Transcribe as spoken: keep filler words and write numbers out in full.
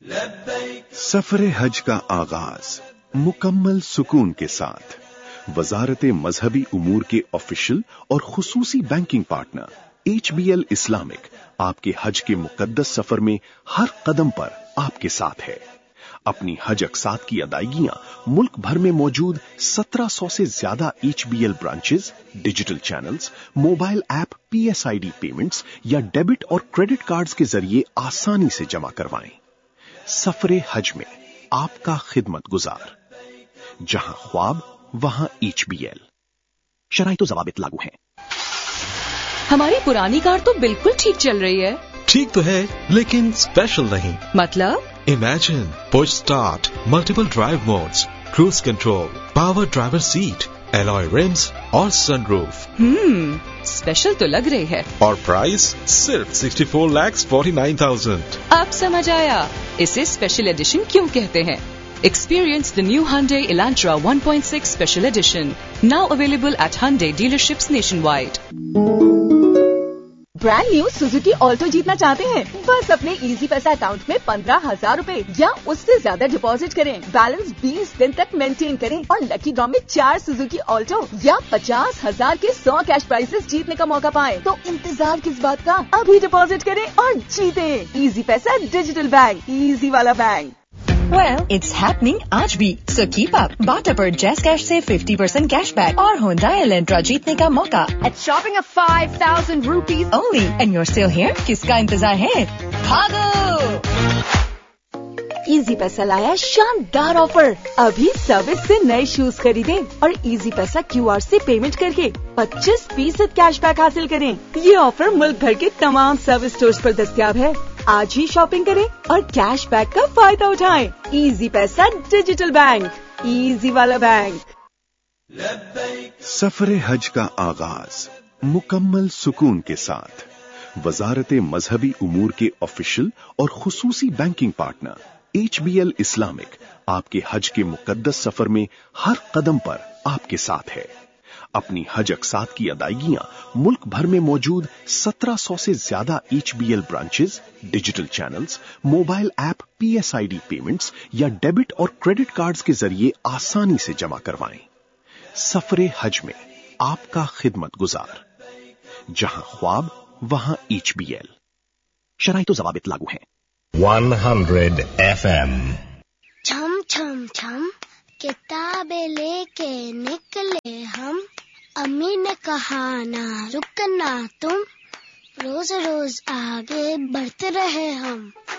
सफर हज का आगाज मुकम्मल सुकून के साथ वजारत मजहबी उमूर के ऑफिशियल और खुसूसी banking partner H B L Islamic आपके हज के मुकद्दस सफर में हर कदम पर आपके साथ है। अपनी हज अक़सात की अदायगियां मुल्क भर में मौजूद सत्रह सौ से ज्यादा H B L branches, digital channels, mobile app, P S I D payments या डेबिट और क्रेडिट कार्ड्स के जरिए आसानी से जमा करवाएं। सफरे हज में आपका खिदमत गुजार, जहां ख्वाब वहां एच बी एल। शराइत व ज़वाबित लागू हैं। हमारी पुरानी कार तो बिल्कुल ठीक चल रही है। ठीक तो है, लेकिन स्पेशल नहीं। मतलब? Imagine push start, multiple drive modes, cruise control, power driver seat, alloy rims और sunroof। हम्म, स्पेशल तो लग रही है। और प्राइस सिर्फ चौंसठ लाख उनचास हजार। अब समझ आया इसे स्पेशल एडिशन क्यों कहते हैं। Experience the new Hyundai Elantra one point six Special Edition, now available at Hyundai dealerships nationwide. Brand new Suzuki Alto जीतना चाहते हैं? बस अपने इजी पैसा अकाउंट में पंद्रह हजार रूपए या उससे ज्यादा डिपॉजिट करें, बैलेंस बीस दिन तक मेंटेन करें और लकी ड्रॉ में चार सुजुकी ऑल्टो या पचास हजार के सौ कैश प्राइजेस जीतने का मौका पाएं। तो इंतजार किस बात का, अभी डिपॉजिट करें और जीतें। इजी पैसा डिजिटल बैंक, इजी वाला बैंक। Well, it's happening आज भी, so keep up. बाटा पर जैस कैश से fifty percent कैशबैक और Hyundai Elantra जीतने का मौका At shopping of five thousand rupees only, and you're still here? किसका इंतजार है? भागो! इजी पैसा लाया शानदार ऑफर। अभी सर्विस से नए शूज खरीदें और इजी पैसा क्यू आर से पेमेंट करके पच्चीस फीसद कैशबैक हासिल करें। ये ऑफर मुल्क भर के तमाम सर्विस स्टोर्स पर दस्तयाब है। आज ही शॉपिंग करें और कैशबैक का फायदा उठाएं। इजी पैसा डिजिटल बैंक, इजी वाला बैंक। सफर हज का आगाज मुकम्मल सुकून के साथ वजारत मजहबी उमूर के ऑफिशियल और खुसूसी banking partner H B L Islamic आपके हज के मुकद्दस सफर में हर कदम पर आपके साथ है। अपनी हज अक़सात की अदायगियां मुल्क भर में मौजूद सत्रह सौ से ज्यादा H B L branches, digital channels, mobile app, P S I D payments या डेबिट और क्रेडिट कार्ड्स के जरिए आसानी से जमा करवाएं। सफरे हज में आपका खिदमत गुजार, जहां ख्वाब वहां एच बी एल। शराइत व ज़वाबित लागू हैं। one hundred F M छम छम छम किताबें लेके निकले हम, अम्मी ने कहा ना रुकना तुम, रोज रोज आगे बढ़ते रहे हम।